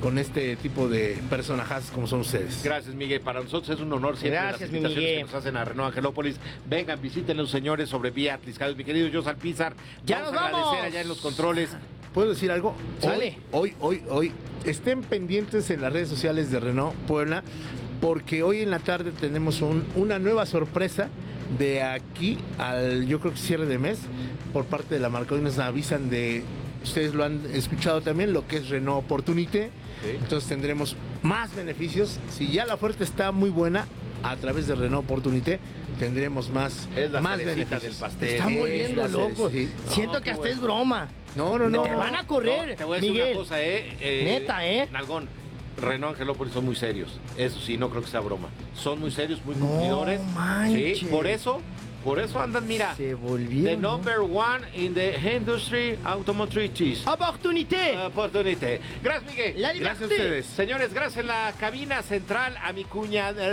con este tipo de personajes como son ustedes. Gracias, Miguel. Para nosotros es un honor siempre las invitaciones que nos hacen a Renault Angelópolis. Vengan, visiten los señores sobre Vía Atliscado. Mi querido Jos Alpizar, ¡ya nos vamos! Agradecer allá en los controles. ¿Puedo decir algo? Sale. Hoy, estén pendientes en las redes sociales de Renault Puebla, porque hoy en la tarde tenemos una nueva sorpresa de aquí al, yo creo que cierre de mes, por parte de la marca. Hoy nos avisan ustedes lo han escuchado también, lo que es Renault Opportunité. Sí. Entonces tendremos más beneficios. Si ya la oferta está muy buena, a través de Renault Opportunité tendremos más beneficios del pastel. Están volviendo locos. Sí. Siento que hasta es broma. No. Te van a correr. No, te voy a decir Miguel. una cosa, Neta, Nalgón, Renault Angelópolis son muy serios. Eso sí, no creo que sea broma. Son muy serios, muy cumplidores. Sí, por eso andan, mira. Se volvieron. The number one in the industry automotriz. Oportunité. Gracias, Miguel. Gracias a ustedes. Señores, gracias en la cabina central a mi cuñadera,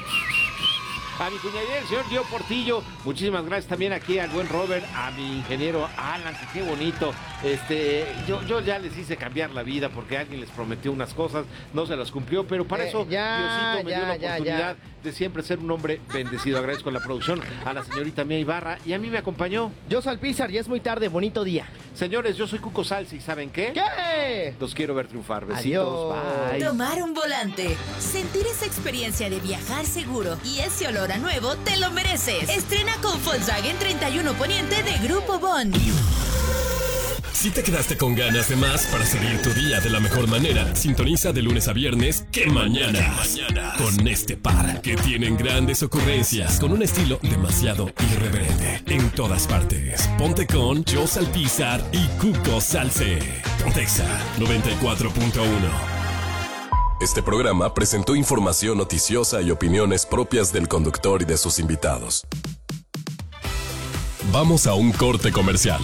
el señor Dio Portillo. Muchísimas gracias también aquí al buen Robert, a mi ingeniero Alan, que qué bonito. Yo ya les hice cambiar la vida porque alguien les prometió unas cosas, no se las cumplió, pero para eso Diosito me dio la oportunidad de siempre ser un hombre bendecido. Agradezco a la producción, a la señorita Mía Ibarra, y a mí me acompañó Jos Alpizar, ya es muy tarde, bonito día. Señores, yo soy Cuco Salsi, ¿saben qué? ¿Qué? Los quiero ver triunfar. Besitos. Adiós. Bye. Tomar un volante, sentir esa experiencia de viajar seguro y ese olor a nuevo, te lo mereces. Estrena con Volkswagen 31 Poniente de Grupo Bond. Si te quedaste con ganas de más para seguir tu día de la mejor manera, sintoniza de lunes a viernes ¡Qué mañanas! Con este par que tienen grandes ocurrencias con un estilo demasiado irreverente. En todas partes, ponte con Jos Alpizar y Cuco Salse. Pontexa 94.1. Este programa presentó información noticiosa y opiniones propias del conductor y de sus invitados. Vamos a un corte comercial.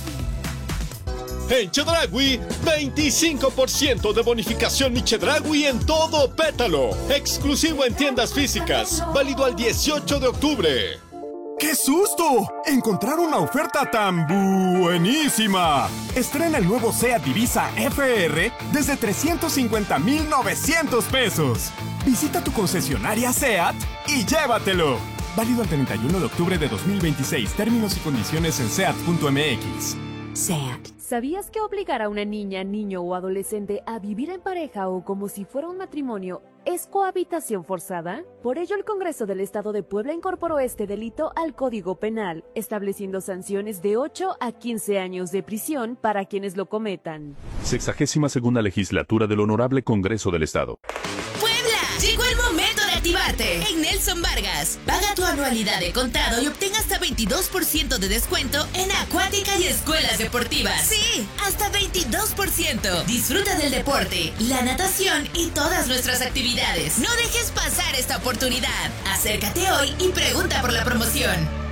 En Chedraui, 25% de bonificación mi Chedraui en todo Pétalo. Exclusivo en tiendas físicas. Válido al 18 de octubre. ¡Qué susto! Encontrar una oferta tan buenísima. Estrena el nuevo SEAT Divisa FR desde 350,900 pesos. Visita tu concesionaria SEAT y llévatelo. Válido al 31 de octubre de 2026. Términos y condiciones en SEAT.mx. SEAT. ¿Sabías que obligar a una niña, niño o adolescente a vivir en pareja o como si fuera un matrimonio es cohabitación forzada? Por ello, el Congreso del Estado de Puebla incorporó este delito al Código Penal, estableciendo sanciones de 8 a 15 años de prisión para quienes lo cometan. 62ª Legislatura del Honorable Congreso del Estado. ¡Puebla! Llegó el momento de activarte en Nelson Vargas. Paga tu anualidad de contado y obtén hasta 22% de descuento en acuática y escuelas deportivas. Sí, hasta 22%. Disfruta del deporte, la natación y todas nuestras actividades. No dejes pasar esta oportunidad. Acércate hoy y pregunta por la promoción.